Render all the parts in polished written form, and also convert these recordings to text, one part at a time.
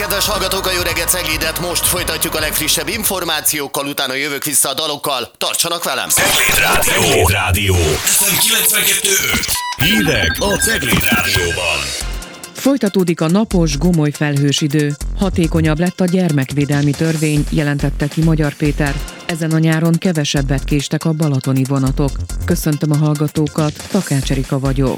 kedves hallgatók, a Jó reggelt Ceglédet most folytatjuk a legfrissebb információkkal, utána jövök vissza a dalokkal. Tartsanak velem! Cegléd Rádió. FM 92.5. Hírek a Cegléd Rádióban. Folytatódik a napos, gomoly felhős idő. Hatékonyabb lett a gyermekvédelmi törvény, jelentette ki Magyar Péter. Ezen a nyáron kevesebbet késtek a balatoni vonatok. Köszöntöm a hallgatókat, Takács Erika vagyok.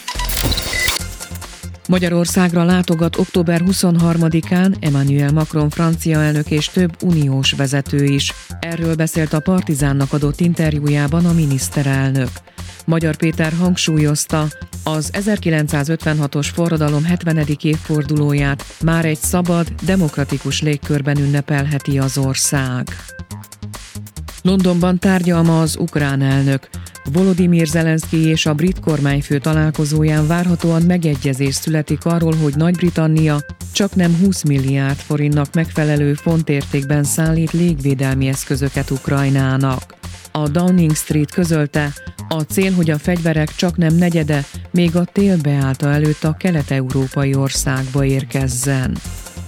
Magyarországra látogat október 23-án Emmanuel Macron francia elnök és több uniós vezető is. Erről beszélt a Partizánnak adott interjújában a miniszterelnök. Magyar Péter hangsúlyozta, az 1956-os forradalom 70. évfordulóját már egy szabad, demokratikus légkörben ünnepelheti az ország. Londonban tárgyal ma az ukrán elnök. Volodymyr Zelenszky és a brit kormányfő találkozóján várhatóan megegyezés születik arról, hogy Nagy-Britannia csaknem 20 milliárd forintnak megfelelő fontértékben szállít légvédelmi eszközöket Ukrajnának. A Downing Street közölte, a cél, hogy a fegyverek csaknem negyede még a tél beállta előtt a kelet-európai országba érkezzen.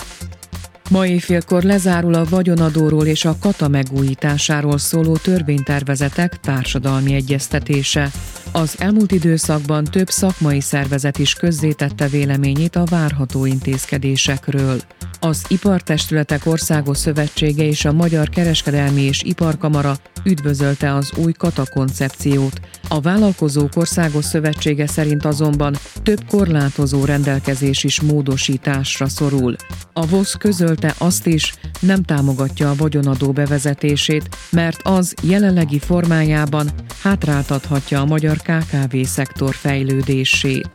Ma éjfélkor lezárul a vagyonadóról és a kata megújításáról szóló törvénytervezetek társadalmi egyeztetése. Az elmúlt időszakban több szakmai szervezet is közzétette véleményét a várható intézkedésekről. Az Ipartestületek Országos Szövetsége és a Magyar Kereskedelmi és Iparkamara üdvözölte az új kata koncepciót. A Vállalkozók Országos Szövetsége szerint azonban több korlátozó rendelkezés is módosításra szorul. A VOSZ közölte azt is, nem támogatja a vagyonadó bevezetését, mert az jelenlegi formájában hátráltathatja a magyar KKV-szektor fejlődését.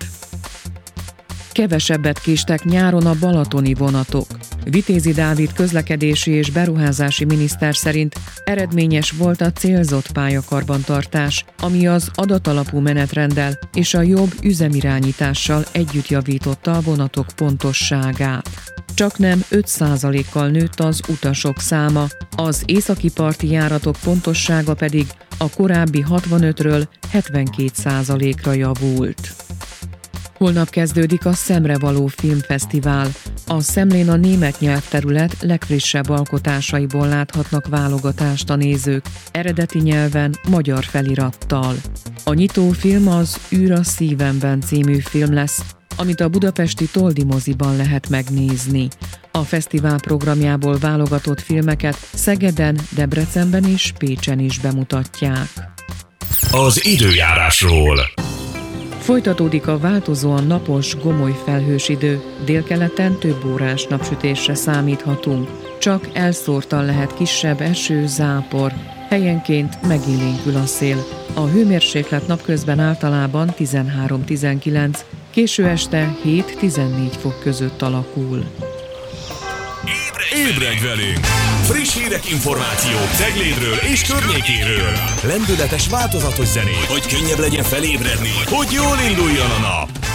Kevesebbet késtek nyáron a balatoni vonatok. Vitézi Dávid közlekedési és beruházási miniszter szerint eredményes volt a célzott pályakarbantartás, ami az adatalapú menetrenddel és a jobb üzemirányítással együtt javította a vonatok pontosságát. Csaknem 5%-kal nőtt az utasok száma, az északi parti járatok pontossága pedig a korábbi 65-ről 72%-ra javult. Holnap kezdődik a Szemrevaló Filmfesztivál. A Szemlén a német nyelvterület legfrissebb alkotásaiból láthatnak válogatást a nézők, eredeti nyelven, magyar felirattal. A nyitófilm az Űr a szívemben című film lesz, amit a budapesti Toldi moziban lehet megnézni. A fesztivál programjából válogatott filmeket Szegeden, Debrecenben és Pécsen is bemutatják. Az időjárásról. Folytatódik a változóan napos, gomoly felhős idő, délkeleten több órás napsütésre számíthatunk. Csak elszórtan lehet kisebb eső, zápor, helyenként megélénkül a szél. A hőmérséklet napközben általában 13-19, késő este 7-14 fok között alakul. Ébredj velünk! Friss hírek, információk Ceglédről és környékéről. Lendületes, változatos zenék, hogy könnyebb legyen felébredni, hogy jól induljon a nap.